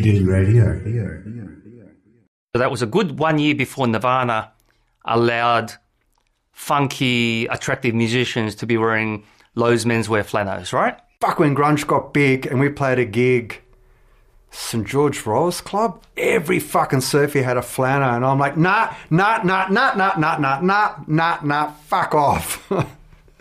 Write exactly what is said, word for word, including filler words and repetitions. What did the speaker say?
Shitty Radio. So that was a good one year before Nirvana allowed funky, attractive musicians to be wearing Lowe's menswear flannels, right? Fuck, when grunge got big and we played a gig, St George Rose Club, every fucking surfer had a flannel, and I'm like, nah, nah, nah, nah, nah, nah, nah, nah, nah, nah, fuck off.